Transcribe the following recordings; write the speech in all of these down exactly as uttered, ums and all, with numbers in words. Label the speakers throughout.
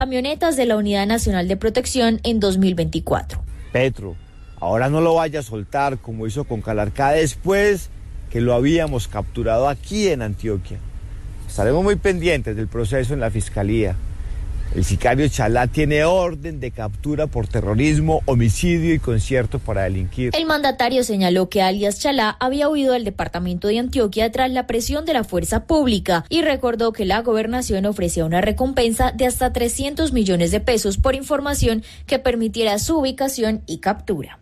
Speaker 1: camionetas de la Unidad Nacional de Protección en dos mil veinticuatro.
Speaker 2: Petro, ahora no lo vaya a soltar como hizo con Calarcá después que lo habíamos capturado aquí en Antioquia. Estaremos muy pendientes del proceso en la Fiscalía. El sicario Chalá tiene orden de captura por terrorismo, homicidio y concierto para delinquir.
Speaker 1: El mandatario señaló que alias Chalá había huido del departamento de Antioquia tras la presión de la fuerza pública y recordó que la gobernación ofrecía una recompensa de hasta trescientos millones de pesos por información que permitiera su ubicación y captura.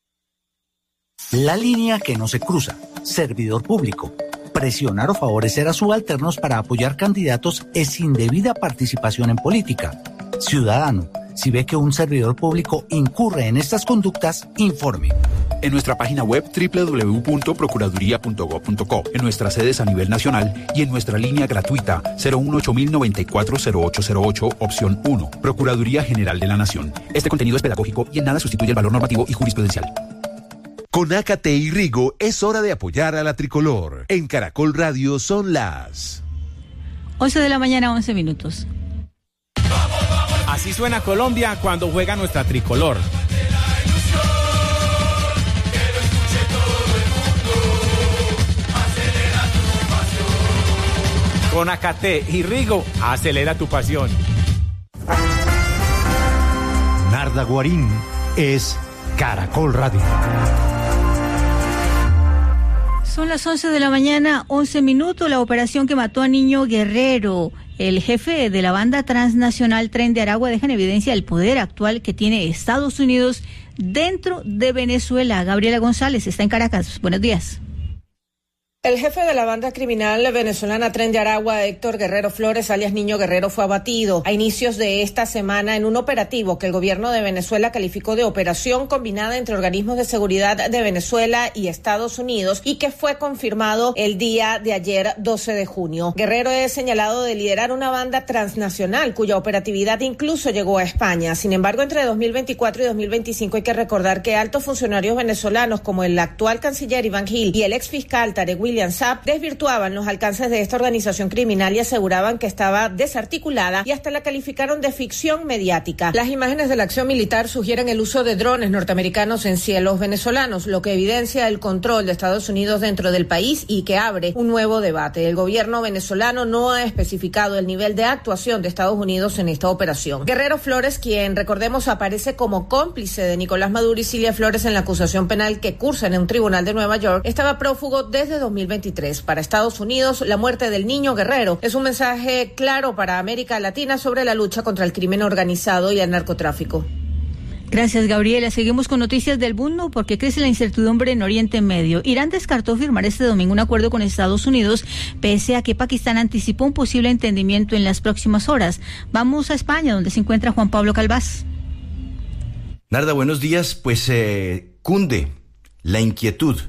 Speaker 3: La línea que no se cruza. Servidor público. Presionar o favorecer a subalternos para apoyar candidatos es indebida participación en política. Ciudadano, si ve que un servidor público incurre en estas conductas, informe.
Speaker 4: En nuestra página web doble u doble u doble u punto procuraduría punto gob punto co, en nuestras sedes a nivel nacional y en nuestra línea gratuita cero uno ocho mil noventa y cuatro cero ocho cero ocho, opción uno. Procuraduría General de la Nación. Este contenido es pedagógico y en nada sustituye el valor normativo y jurisprudencial.
Speaker 5: Con Ácate y Rigo es hora de apoyar a la tricolor. En Caracol Radio son las
Speaker 6: once de la mañana, once minutos.
Speaker 7: Así suena Colombia cuando juega nuestra tricolor. Con Ácate y Rigo, acelera tu pasión.
Speaker 8: Narda Guarín es Caracol Radio.
Speaker 6: Son las once de la mañana, once minutos. La operación que mató a Niño Guerrero, el jefe de la banda transnacional Tren de Aragua, deja en evidencia el poder actual que tiene Estados Unidos dentro de Venezuela. Gabriela González está en Caracas. Buenos días.
Speaker 9: El jefe de la banda criminal venezolana Tren de Aragua, Héctor Guerrero Flores, alias Niño Guerrero, fue abatido a inicios de esta semana en un operativo que el gobierno de Venezuela calificó de operación combinada entre organismos de seguridad de Venezuela y Estados Unidos y que fue confirmado el día de ayer, doce de junio. Guerrero es señalado de liderar una banda transnacional cuya operatividad incluso llegó a España. Sin embargo, entre dos mil veinticuatro y dos mil veinticinco hay que recordar que altos funcionarios venezolanos como el actual canciller Iván Gil y el ex fiscal Tarek William Saab desvirtuaban los alcances de esta organización criminal y aseguraban que estaba desarticulada y hasta la calificaron de ficción mediática. Las imágenes de la acción militar sugieren el uso de drones norteamericanos en cielos venezolanos, lo que evidencia el control de Estados Unidos dentro del país y que abre un nuevo debate. El gobierno venezolano no ha especificado el nivel de actuación de Estados Unidos en esta operación. Guerrero Flores, quien recordemos aparece como cómplice de Nicolás Maduro y Cilia Flores en la acusación penal que cursa en un tribunal de Nueva York, estaba prófugo desde dos mil veintitrés. Para Estados Unidos, la muerte del Niño Guerrero es un mensaje claro para América Latina sobre la lucha contra el crimen organizado y el narcotráfico.
Speaker 6: Gracias, Gabriela. Seguimos con noticias del mundo porque crece la incertidumbre en Oriente Medio. Irán descartó firmar este domingo un acuerdo con Estados Unidos, pese a que Pakistán anticipó un posible entendimiento en las próximas horas. Vamos a España, donde se encuentra Juan Pablo Calvás.
Speaker 10: Narda, buenos días. Pues eh, cunde la inquietud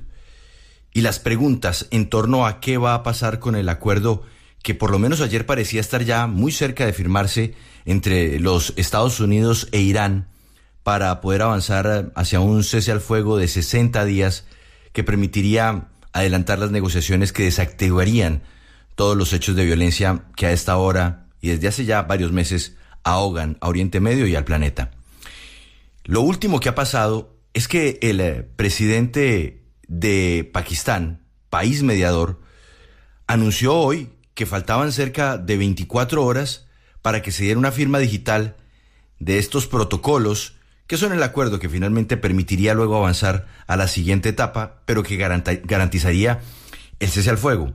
Speaker 10: y las preguntas en torno a qué va a pasar con el acuerdo que por lo menos ayer parecía estar ya muy cerca de firmarse entre los Estados Unidos e Irán para poder avanzar hacia un cese al fuego de sesenta días que permitiría adelantar las negociaciones que desactivarían todos los hechos de violencia que a esta hora y desde hace ya varios meses ahogan a Oriente Medio y al planeta. Lo último que ha pasado es que el eh, presidente de Pakistán, país mediador, anunció hoy que faltaban cerca de veinticuatro horas para que se diera una firma digital de estos protocolos que son el acuerdo que finalmente permitiría luego avanzar a la siguiente etapa, pero que garanta- garantizaría el cese al fuego.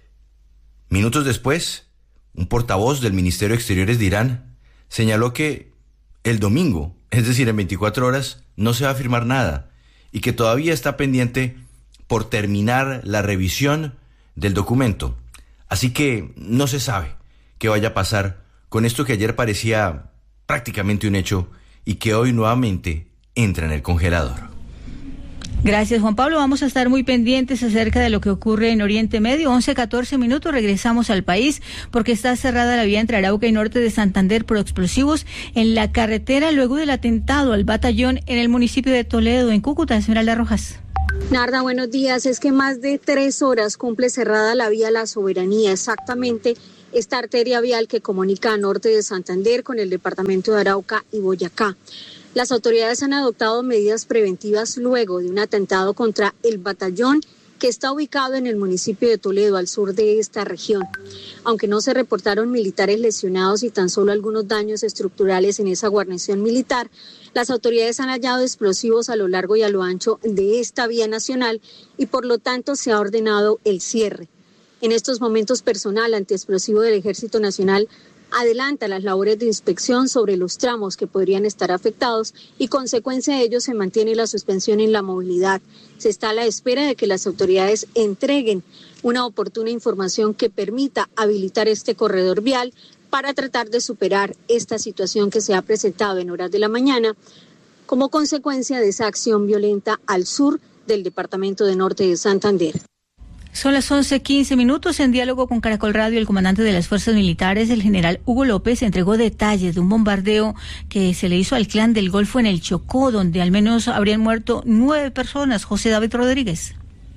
Speaker 10: Minutos después, un portavoz del Ministerio de Exteriores de Irán señaló que el domingo, es decir, en veinticuatro horas, no se va a firmar nada y que todavía está pendiente por terminar la revisión del documento. Así que no se sabe qué vaya a pasar con esto que ayer parecía prácticamente un hecho y que hoy nuevamente entra en el congelador.
Speaker 6: Gracias, Juan Pablo. Vamos a estar muy pendientes acerca de lo que ocurre en Oriente Medio. once catorce minutos, regresamos al país porque está cerrada la vía entre Arauca y norte de Santander por explosivos en la carretera luego del atentado al batallón en el municipio de Toledo, en Cúcuta. Esmeralda Rojas.
Speaker 11: Narda, buenos días. Es que más de tres horas cumple cerrada la vía La Soberanía, exactamente esta arteria vial que comunica a norte de Santander con el departamento de Arauca y Boyacá. Las autoridades han adoptado medidas preventivas luego de un atentado contra el batallón que está ubicado en el municipio de Toledo, al sur de esta región. Aunque no se reportaron militares lesionados y tan solo algunos daños estructurales en esa guarnición militar, las autoridades han hallado explosivos a lo largo y a lo ancho de esta vía nacional y por lo tanto se ha ordenado el cierre. En estos momentos, personal antiexplosivo del Ejército Nacional adelanta las labores de inspección sobre los tramos que podrían estar afectados y consecuencia de ello se mantiene la suspensión en la movilidad. Se está a la espera de que las autoridades entreguen una oportuna información que permita habilitar este corredor vial para tratar de superar esta situación que se ha presentado en horas de la mañana como consecuencia de esa acción violenta al sur del departamento de Norte de Santander.
Speaker 6: Son las once quince minutos. En diálogo con Caracol Radio, el comandante de las fuerzas militares, el general Hugo López, entregó detalles de un bombardeo que se le hizo al Clan del Golfo en el Chocó, donde al menos habrían muerto nueve personas. José David Rodríguez.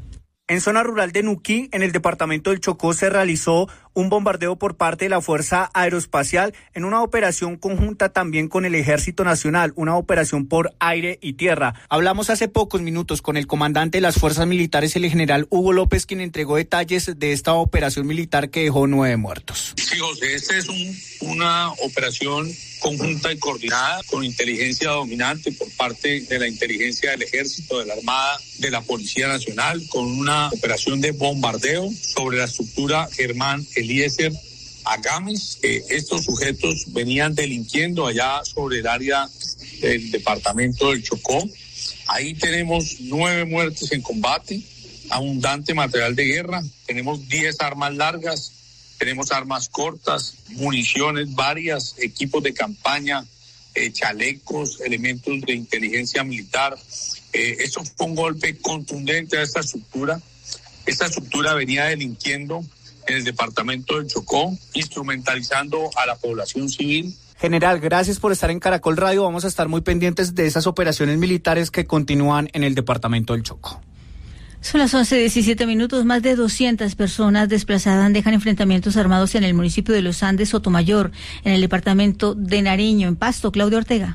Speaker 12: En zona rural de Nuquí, en el departamento del Chocó, se realizó un bombardeo por parte de la Fuerza Aeroespacial en una operación conjunta también con el Ejército Nacional, una operación por aire y tierra. Hablamos hace pocos minutos con el comandante de las fuerzas militares, el general Hugo López, quien entregó detalles de esta operación militar que dejó nueve muertos.
Speaker 13: Sí, José, esta es un, una operación conjunta y coordinada con inteligencia dominante por parte de la inteligencia del Ejército, de la Armada, de la Policía Nacional, con una operación de bombardeo sobre la estructura Germán Eliezer Agames. Eh, estos sujetos venían delinquiendo allá sobre el área del departamento del Chocó. Ahí tenemos nueve muertes en combate, abundante material de guerra, tenemos diez armas largas, tenemos armas cortas, municiones varias, equipos de campaña, eh, chalecos, elementos de inteligencia militar. Eh, eso fue un golpe contundente a esta estructura. Esta estructura venía delinquiendo en el departamento del Chocó, instrumentalizando a la población civil.
Speaker 12: General, gracias por estar en Caracol Radio. Vamos a estar muy pendientes de esas operaciones militares que continúan en el departamento del Chocó.
Speaker 6: Son las once diecisiete minutos. Más de doscientas personas desplazadas dejan enfrentamientos armados en el municipio de Los Andes, Sotomayor, en el departamento de Nariño, en Pasto. Claudia Ortega.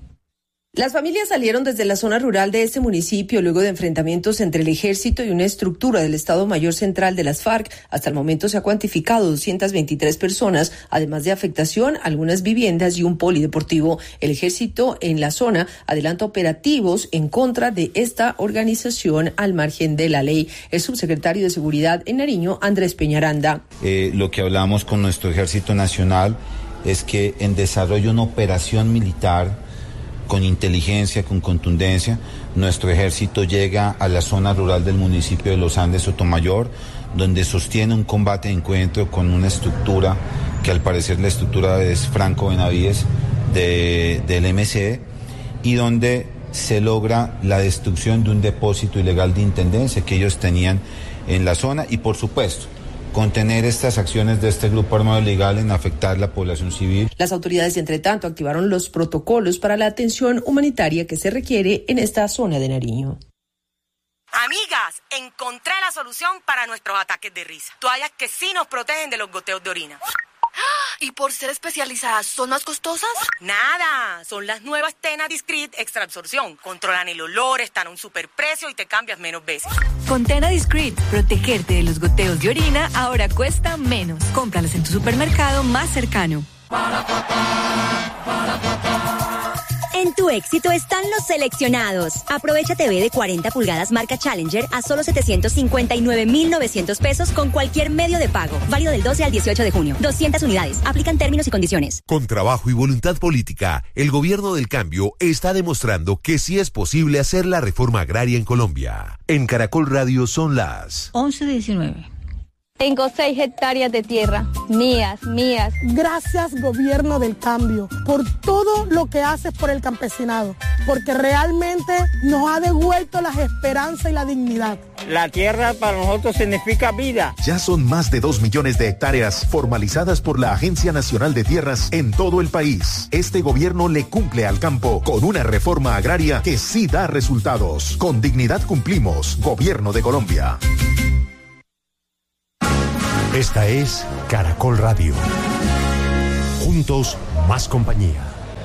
Speaker 14: Las familias salieron desde la zona rural de este municipio luego de enfrentamientos entre el ejército y una estructura del Estado Mayor Central de las FARC. Hasta el momento se ha cuantificado doscientas veintitrés personas, además de afectación, algunas viviendas y un polideportivo. El ejército en la zona adelanta operativos en contra de esta organización al margen de la ley. El subsecretario de Seguridad en Nariño, Andrés Peñaranda.
Speaker 15: Eh, lo que hablamos con nuestro Ejército Nacional es que en desarrollo una operación militar con inteligencia, con contundencia, nuestro ejército llega a la zona rural del municipio de Los Andes, Sotomayor, donde sostiene un combate de encuentro con una estructura que al parecer la estructura es Franco Benavides de, del M C E, y donde se logra la destrucción de un depósito ilegal de intendencia que ellos tenían en la zona y, por supuesto, contener estas acciones de este grupo armado ilegal en afectar la población civil.
Speaker 14: Las autoridades, entre tanto, activaron los protocolos para la atención humanitaria que se requiere en esta zona de Nariño.
Speaker 16: Amigas, encontré la solución para nuestros ataques de risa. Toallas que sí nos protegen de los goteos de orina. ¿Y por ser especializadas son más costosas? Nada, son las nuevas Tena Discreet Extra Absorción. Controlan el olor, están a un superprecio y te cambias menos veces.
Speaker 17: Con Tena Discreet, protegerte de los goteos de orina ahora cuesta menos. Cómpralas en tu supermercado más cercano.
Speaker 18: En tu éxito están los seleccionados. Aprovecha T V de cuarenta pulgadas marca Challenger a solo setecientos cincuenta y nueve mil novecientos pesos con cualquier medio de pago. Válido del doce al dieciocho de junio. doscientas unidades. Aplican términos y condiciones.
Speaker 5: Con trabajo y voluntad política, el gobierno del cambio está demostrando que sí es posible hacer la reforma agraria en Colombia. En Caracol Radio son las
Speaker 6: once diecinueve.
Speaker 19: Tengo seis hectáreas de tierra, mías, mías.
Speaker 20: Gracias, gobierno del cambio, por todo lo que haces por el campesinado, porque realmente nos ha devuelto la esperanza y la dignidad.
Speaker 21: La tierra para nosotros significa vida.
Speaker 5: Ya son más de dos millones de hectáreas formalizadas por la Agencia Nacional de Tierras en todo el país. Este gobierno le cumple al campo con una reforma agraria que sí da resultados. Con dignidad cumplimos, Gobierno de Colombia.
Speaker 8: Esta es Caracol Radio. Juntos, más compañía.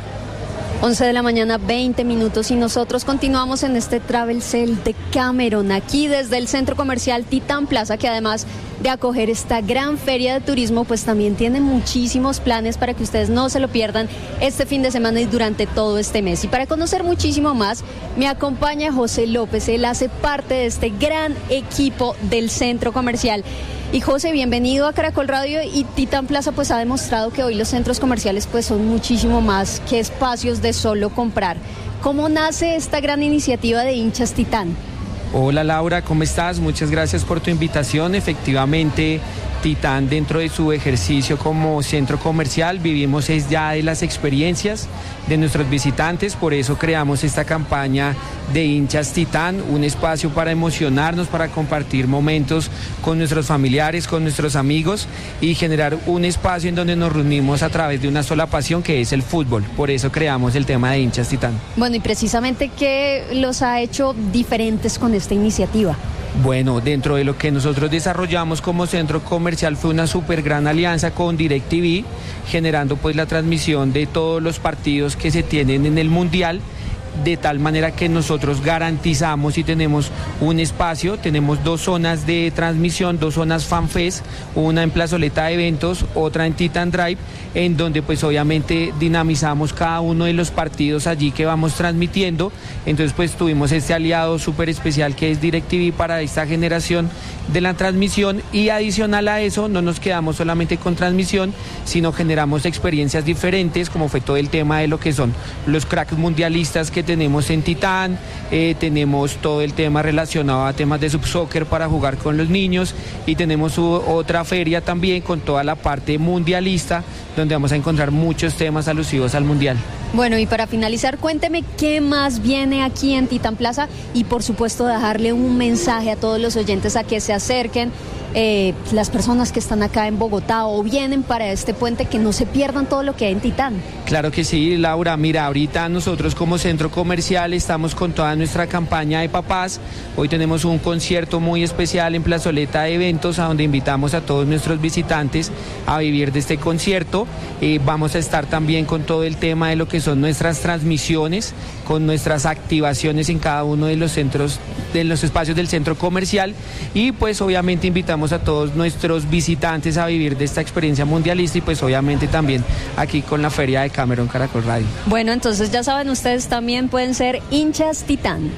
Speaker 11: once de la mañana, veinte minutos, y nosotros continuamos en este Travel Sale de Cameron, aquí desde el centro comercial Titán Plaza, que además de acoger esta gran feria de turismo, pues también tiene muchísimos planes para que ustedes no se lo pierdan este fin de semana y durante todo este mes. Y para conocer muchísimo más, me acompaña José López. Él hace parte de este gran equipo del centro comercial. Y José, bienvenido a Caracol Radio. Y Titán Plaza pues ha demostrado que hoy los centros comerciales pues son muchísimo más que espacios de solo comprar. ¿Cómo nace esta gran iniciativa de Hinchas Titán?
Speaker 2: Hola Laura, ¿cómo estás? Muchas gracias por tu invitación. Efectivamente, Titán, dentro de su ejercicio como centro comercial, vivimos es ya de las experiencias de nuestros visitantes, por eso creamos esta campaña de Hinchas Titán, un espacio para emocionarnos, para compartir momentos con nuestros familiares, con nuestros amigos y generar un espacio en donde nos reunimos a través de una sola pasión, que es el fútbol. Por eso creamos el tema de Hinchas Titán.
Speaker 11: Bueno, y precisamente, ¿qué los ha hecho diferentes con esta iniciativa?
Speaker 2: Bueno, dentro de lo que nosotros desarrollamos como centro comercial fue una súper gran alianza con DirecTV, generando pues la transmisión de todos los partidos que se tienen en el Mundial, de tal manera que nosotros garantizamos y tenemos un espacio, tenemos dos zonas de transmisión, dos zonas FanFest, una en Plazoleta de Eventos, otra en Titan Drive, en donde pues obviamente dinamizamos cada uno de los partidos allí que vamos transmitiendo. Entonces pues tuvimos este aliado súper especial que es DirecTV para esta generación de la transmisión, y adicional a eso no nos quedamos solamente con transmisión, sino generamos experiencias diferentes, como fue todo el tema de lo que son los cracks mundialistas que tenemos en Titán, eh, tenemos todo el tema relacionado a temas de subsoccer para jugar con los niños, y tenemos u- otra feria también con toda la parte mundialista, donde vamos a encontrar muchos temas alusivos al mundial.
Speaker 11: Bueno, y para finalizar, cuénteme qué más viene aquí en Titán Plaza, y por supuesto dejarle un mensaje a todos los oyentes a que se acerquen, eh, las personas que están acá en Bogotá o vienen para este puente, que no se pierdan todo lo que hay en Titán.
Speaker 2: Claro que sí, Laura. Mira, ahorita nosotros como centro comercial estamos con toda nuestra campaña de papás. Hoy tenemos un concierto muy especial en Plazoleta de Eventos, a donde invitamos a todos nuestros visitantes a vivir de este concierto. Eh, vamos a estar también con todo el tema de lo que son nuestras transmisiones, con nuestras activaciones en cada uno de los centros, de los espacios del centro comercial, y pues obviamente invitamos a todos nuestros visitantes a vivir de esta experiencia mundialista, y pues obviamente también aquí con la feria de Cameron Caracol Radio.
Speaker 11: Bueno, entonces ya saben, ustedes también pueden ser hinchas Titán.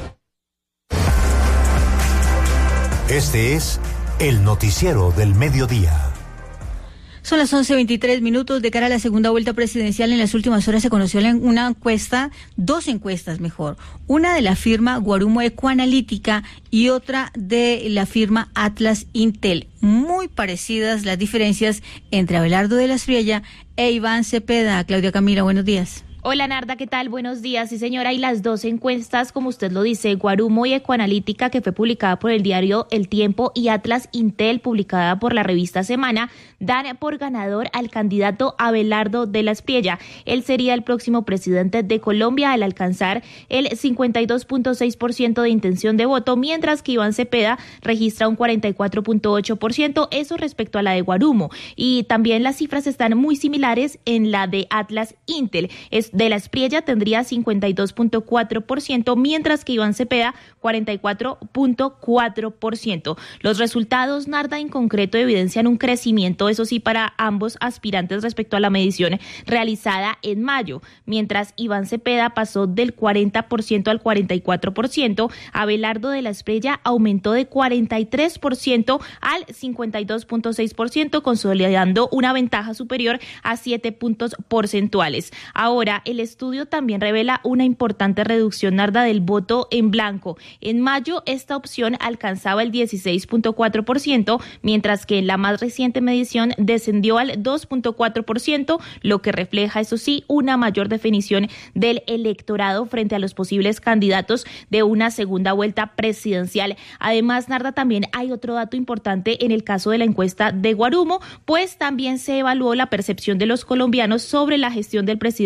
Speaker 8: Este es el noticiero del mediodía.
Speaker 6: Son las once veintitrés minutos. De cara a la segunda vuelta presidencial, en las últimas horas se conoció una encuesta, dos encuestas mejor, una de la firma Guarumo Ecoanalítica y otra de la firma Atlas Intel. Muy parecidas las diferencias entre Abelardo de la Espriella e Iván Cepeda. Claudia Camila, buenos días.
Speaker 1: Hola Narda, ¿qué tal? Buenos días. Sí señora, y las dos encuestas, como usted lo dice, Guarumo y Ecoanalítica, que fue publicada por el diario El Tiempo, y Atlas Intel, publicada por la revista Semana, dan por ganador al candidato Abelardo de la Espriella. Él sería el próximo presidente de Colombia al alcanzar el cincuenta y dos punto seis por ciento de intención de voto, mientras que Iván Cepeda registra un cuarenta y cuatro punto ocho por ciento, eso respecto a la de Guarumo. Y también las cifras están muy similares en la de Atlas Intel. Es de la Espriella tendría cincuenta y dos punto cuatro por ciento, mientras que Iván Cepeda cuarenta y cuatro punto cuatro por ciento. Los resultados, Narda, en concreto evidencian un crecimiento, eso sí, para ambos aspirantes respecto a la medición realizada en mayo. Mientras Iván Cepeda pasó del cuarenta por ciento al cuarenta y cuatro por ciento, Abelardo de la Espriella aumentó de cuarenta y tres por ciento al cincuenta y dos punto seis por ciento, consolidando una ventaja superior a siete puntos porcentuales. Ahora, el estudio también revela una importante reducción, Narda, del voto en blanco. En mayo, esta opción alcanzaba el dieciséis punto cuatro por ciento, mientras que en la más reciente medición descendió al dos punto cuatro por ciento, lo que refleja, eso sí, una mayor definición del electorado frente a los posibles candidatos de una segunda vuelta presidencial. Además, Narda, también hay otro dato importante en el caso de la encuesta de Guarumo, pues también se evaluó la percepción de los colombianos sobre la gestión del presidente Gustavo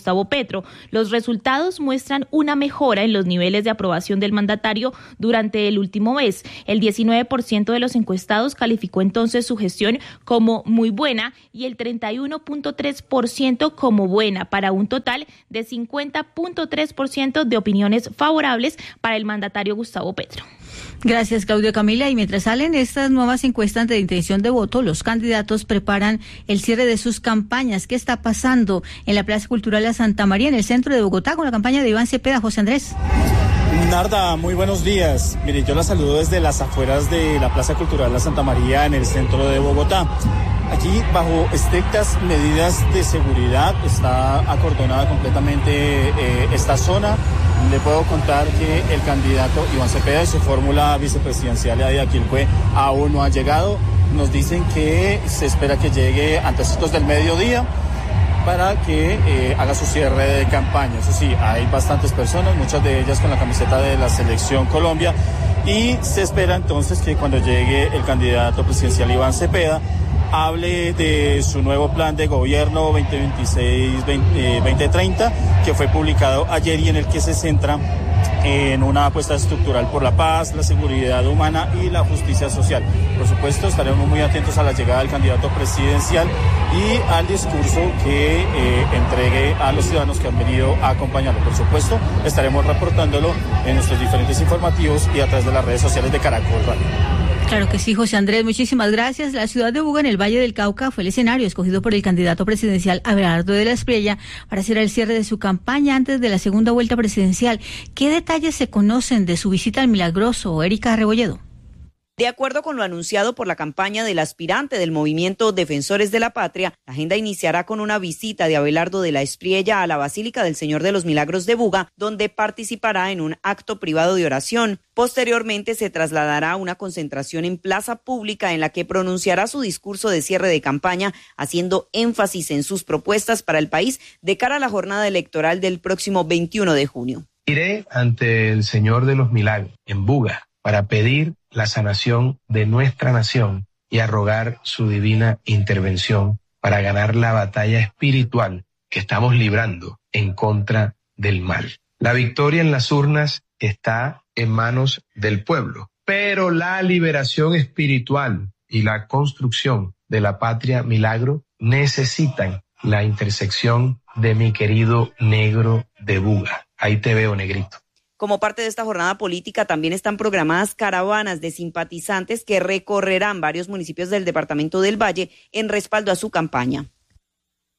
Speaker 3: Gustavo Petro. Los resultados muestran una mejora en los niveles de aprobación del mandatario durante el último mes. El diecinueve por ciento de los encuestados calificó entonces su gestión como muy buena y el treinta y uno punto tres por ciento como buena, para un total de cincuenta punto tres por ciento de opiniones favorables para el mandatario Gustavo Petro.
Speaker 6: Gracias, Claudio Camila. Y mientras salen estas nuevas encuestas de intención de voto, los candidatos preparan el cierre de sus campañas. ¿Qué está pasando en la Plaza Cultural La Santa María, en el centro de Bogotá, con la campaña de Iván Cepeda? José Andrés.
Speaker 22: Narda, muy buenos días. Mire, yo la saludo desde las afueras de la Plaza Cultural La Santa María, en el centro de Bogotá. Aquí, bajo estrictas medidas de seguridad, está acordonada completamente eh, esta zona. Le puedo contar que el candidato Iván Cepeda y su fórmula vicepresidencial de Aquilcue aún no ha llegado. Nos dicen que se espera que llegue antes del mediodía para que eh, haga su cierre de campaña. Eso sí, hay bastantes personas, muchas de ellas con la camiseta de la Selección Colombia, y se espera entonces que cuando llegue el candidato presidencial Iván Cepeda hable de su nuevo plan de gobierno veinte veintiséis veinte treinta, que fue publicado ayer y en el que se centra en una apuesta estructural por la paz, la seguridad humana y la justicia social. Por supuesto, estaremos muy atentos a la llegada del candidato presidencial y al discurso que eh, entregue a los ciudadanos que han venido a acompañarlo. Por supuesto, estaremos reportándolo en nuestros diferentes informativos y a través de las redes sociales de Caracol Radio.
Speaker 6: Claro que sí, José Andrés, muchísimas gracias. La ciudad de Buga, en el Valle del Cauca, fue el escenario escogido por el candidato presidencial Abelardo de la Espriella para hacer el cierre de su campaña antes de la segunda vuelta presidencial. ¿Qué detalles se conocen de su visita al Milagroso, Erika Rebolledo?
Speaker 23: De acuerdo con lo anunciado por la campaña del aspirante del movimiento Defensores de la Patria, la agenda iniciará con una visita de Abelardo de la Espriella a la Basílica del Señor de los Milagros de Buga, donde participará en un acto privado de oración. Posteriormente se trasladará a una concentración en plaza pública en la que pronunciará su discurso de cierre de campaña, haciendo énfasis en sus propuestas para el país de cara a la jornada electoral del próximo veintiuno de junio.
Speaker 24: Iré ante el Señor de los Milagros en Buga para pedir la sanación de nuestra nación y a rogar su divina intervención para ganar la batalla espiritual que estamos librando en contra del mal. La victoria en las urnas está en manos del pueblo, pero la liberación espiritual y la construcción de la patria milagro necesitan la intersección de mi querido negro de Buga. Ahí te veo, negrito.
Speaker 23: Como parte de esta jornada política también están programadas caravanas de simpatizantes que recorrerán varios municipios del departamento del Valle en respaldo a su campaña.